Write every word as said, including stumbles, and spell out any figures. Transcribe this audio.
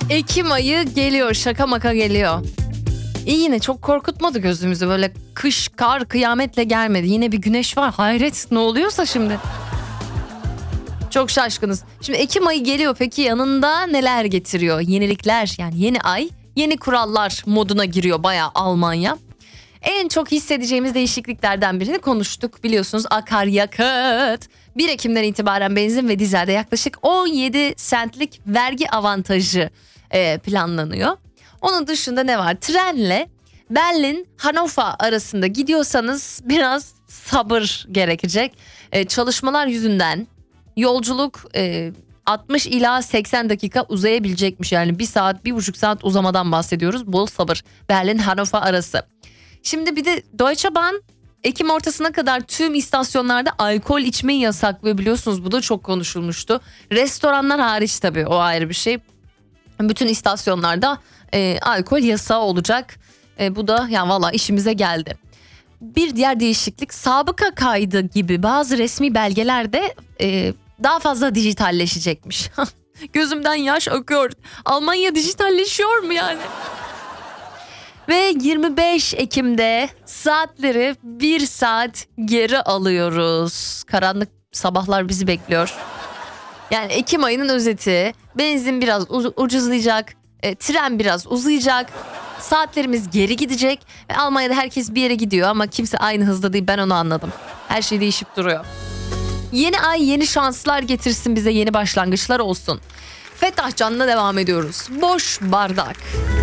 Ekim ayı geliyor, şaka maka geliyor. İyi, yine çok korkutmadı gözümüzü, böyle kış, kar, kıyametle gelmedi. Yine bir güneş var, hayret, ne oluyorsa şimdi. Çok şaşkınız. Şimdi Ekim ayı geliyor, peki yanında neler getiriyor? Yenilikler, yani yeni ay, yeni kurallar moduna giriyor bayağı Almanya. En çok hissedeceğimiz değişikliklerden birini konuştuk, biliyorsunuz, akaryakıt. bir Ekim'den itibaren benzin ve dizelde yaklaşık on yedi sentlik vergi avantajı e, planlanıyor. Onun dışında ne var? Trenle Berlin Hannover arasında gidiyorsanız biraz sabır gerekecek. E, çalışmalar yüzünden yolculuk e, altmış ila seksen dakika uzayabilecekmiş. Yani bir saat, bir buçuk saat uzamadan bahsediyoruz. Bol sabır. Berlin Hannover arası. Şimdi bir de Deutsche Bahn Ekim ortasına kadar tüm istasyonlarda alkol içmeyi yasaklıyor, biliyorsunuz, bu da çok konuşulmuştu. Restoranlar hariç, tabii o ayrı bir şey. Bütün istasyonlarda e, alkol yasağı olacak. E, bu da yani valla işimize geldi. Bir diğer değişiklik, sabıka kaydı gibi bazı resmi belgelerde e, daha fazla dijitalleşecekmiş. Gözümden yaş akıyor. Almanya dijitalleşiyor mu yani? Ve yirmi beş Ekim'de saatleri bir saat geri alıyoruz. Karanlık sabahlar bizi bekliyor. Yani Ekim ayının özeti, benzin biraz u- ucuzlayacak, e, tren biraz uzayacak, saatlerimiz geri gidecek. E, Almanya'da herkes bir yere gidiyor ama kimse aynı hızda değil, ben onu anladım. Her şey değişip duruyor. Yeni ay yeni şanslar getirsin bize, yeni başlangıçlar olsun. Fettah Can'la devam ediyoruz. Boş bardak.